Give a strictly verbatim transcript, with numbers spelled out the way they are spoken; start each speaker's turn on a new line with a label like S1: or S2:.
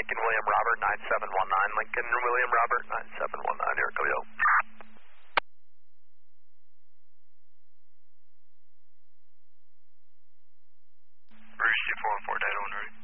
S1: Lincoln William Robert nine seven one nine. Lincoln William Robert nine seven one nine. Here, go yo.
S2: Bruce two four one four, Data one ready.